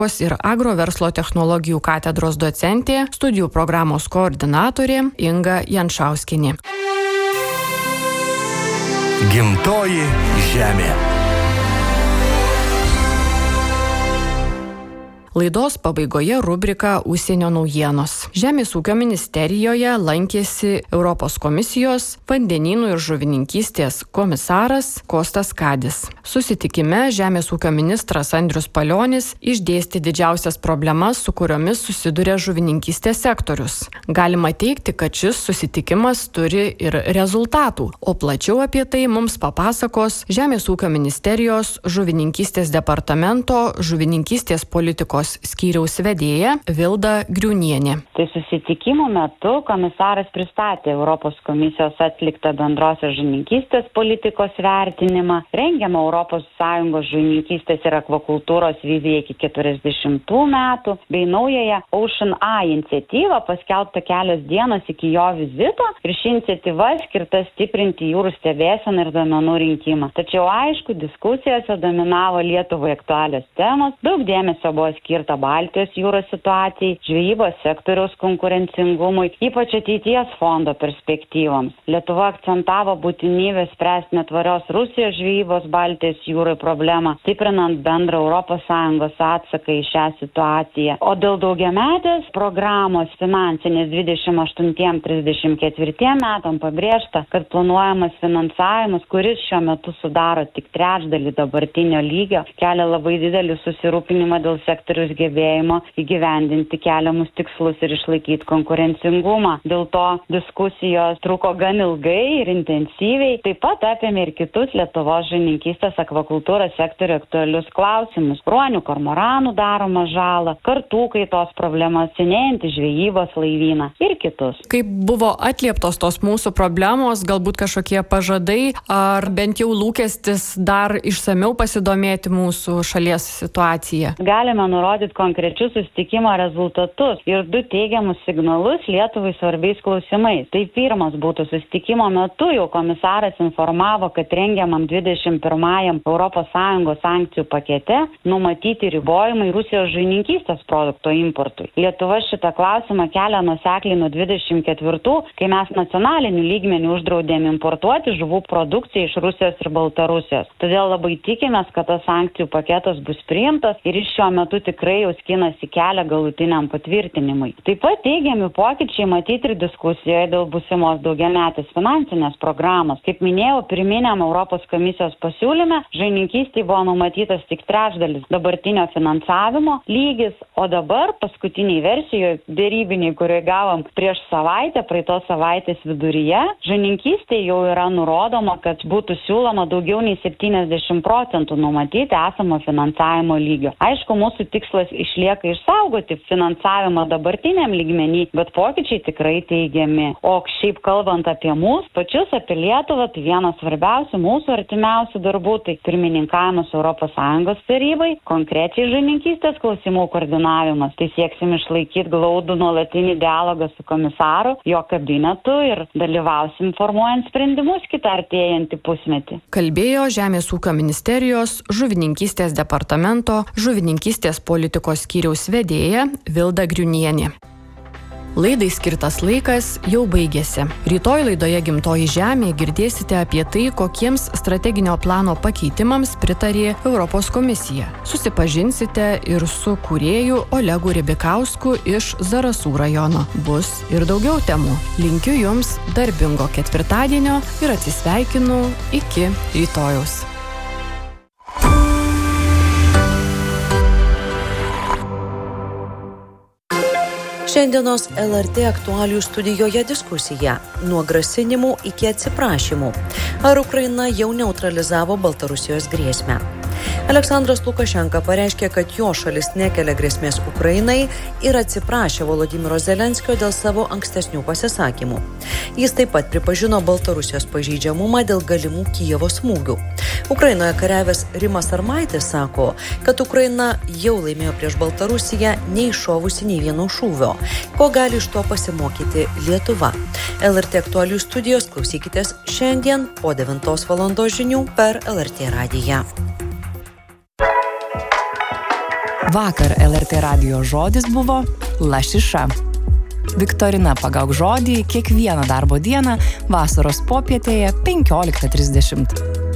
ir agroverslo technologijų katedros docentė, studijų programos koordinatorė Inga Jančauskienė. Gimtoji žemė. Laidos pabaigoje rubrika Užsienio naujienos. Žemės ūkio ministerijoje lankėsi Europos komisijos vandenynų ir žuvininkystės komisaras Kostas Kadis. Susitikime Žemės ūkio ministras Andrius Palionis išdėstė didžiausias problemas, su kuriomis susiduria žuvininkystės sektorius. Galima teigti, kad šis susitikimas turi ir rezultatų, o plačiau apie tai mums papasakos Žemės ūkio ministerijos žuvininkystės departamento žuvininkystės politikos skyriaus vedėja Vilda Griunienė. Tai susitikimo metu komisaras pristatė Europos komisijos atliktą bendrosios žuvininkystės politikos vertinimą, rengiamą Europos Sąjungos žuvininkystės ir akvakultūros viziją iki 40 metų, bei naująją Ocean Eye iniciatyvą paskelbtą kelios dienos iki jo vizito, ir ši iniciatyva skirta stiprinti jūrų stebėseną ir duomenų rinkimą. Tačiau aišku, diskusijose dominavo Lietuvai aktualios temos, daug dėmesio buvo skirta Baltijos jūros situacijai, žvejybos sektoriaus konkurencingumui, ypač ateities fondo perspektyvoms. Lietuva akcentavo būtinybę spręsti netvarios Rusijos žvejybos Baltijos jūrai problemą, stiprinant bendrą ES atsaką į šią situaciją. O dėl daugiametės programos finansinės 28-34 metam pabrėžta, kad planuojamas finansavimas, kuris šiuo metu sudaro tik trečdalį dabartinio lygio, kelia labai didelį susirūpinimą dėl sektoriaus gebėjimo įgyvendinti keliamus tikslus ir išlaikyti konkurencingumą. Dėl to diskusijos truko gan ilgai ir intensyviai. Taip pat apėmė ir kitus Lietuvos žuvininkystės akvakultūros sektorių aktualius klausimus. Ruonių kormoranų daromą žalą, kartų kaitos problemas, senėjantį žvejybos laivyną ir kitus. Kaip buvo atlieptos tos mūsų problemos, galbūt kažkokie pažadai, ar bent jau lūkestis dar išsamiau pasidomėti mūsų šalies situaciją? Galime nurodyti konkrečius susitikimo rezultatus ir 2 teigiamus signalus Lietuvai svarbiais klausimais. Tai pirmas būtų susitikimo metu jau komisaras informavo, kad rengiamam 21 ES sankcijų pakete numatyti ribojimai Rusijos žuvininkystės produkto importui. Lietuva šitą klausimą kelia nuosekliai nuo 24, kai mes nacionaliniu lygmeniu uždraudėm importuoti žuvų produkciją iš Rusijos ir Baltarusijos. Todėl labai tikimės, kad tas sankcijų paketas bus priimtas ir iš šiuo metu tikrai jau skinasi kelią galutiniam patvirtinimui. Taip pat teigiami pokyčiai matyti ir diskusijoje dėl būsimos daugiametės finansinės programos. Kaip minėjau, pirminiam Europos komisijos pasiūlyme žuvininkystei buvo numatytas tik trečdalis dabartinio finansavimo lygis, o dabar paskutiniai versijoje dėrybiniai, kurioje gavom prieš savaitę, praeitos savaitės viduryje, žuvininkystei jau yra nurodoma, kad būtų siūloma daugiau nei 70% numatyti esamo finansavimo lygio. Aišku, mūsų tikslas išlieka išsaugoti finansavimą dabartiniam lygmenį, bet pokyčiai tikrai teigiami. O šiaip kalbant apie mūsų pačius, apie Lietuvą, tai vienas svarbiausių mūsų artimiausių darbų, tai pirmininkavimas ES tarybai, konkrečiai žuvininkystės klausimų koordinavimas. Tai sieksim išlaikyti glaudų nuolatinį dialogą su komisaru, jo kabinetu ir dalyvausim formuojant sprendimus kitą artėjantį pusmetį. Kalbėjo Žemės ūkio ministerijos žuvininkystės departamento žuvininkystės politikos skyriaus vedėja Vilda Griunienė. Laidai skirtas laikas jau baigėsi. Rytoj laidoje Gimtoji žemė girdėsite apie tai, kokiems strateginio plano pakeitimams pritarė Europos komisija. Susipažinsite ir su kūrėju Olegu Ribikausku iš Zarasų rajono. Bus ir daugiau temų. Linkiu Jums darbingo ketvirtadienio ir atsisveikinu iki rytojaus. Šiandienos LRT aktualijų studijoje diskusija nuo grasinimų iki atsiprašymų. Ar Ukraina jau neutralizavo Baltarusijos grėsmę? Aleksandras Lukašenka pareiškė, kad jo šalis nekelia grėsmės Ukrainai ir atsiprašė Volodymyro Zelenskio dėl savo ankstesnių pasisakymų. Jis taip pat pripažino Baltarusijos pažeidžiamumą dėl galimų Kijevo smūgių. Ukrainoje kariavęs Rimas Armaitis sako, kad Ukraina jau laimėjo prieš Baltarusiją neiššovusi nei vieno šūvio. Ko gali iš to pasimokyti Lietuva? LRT aktualijų studijos klausykitės šiandien po 9 valandos žinių per LRT radiją. Vakar LRT radijo žodis buvo lašiša. Viktorina pagauk žodį kiekvieną darbo dieną vasaros popietėje 15:30.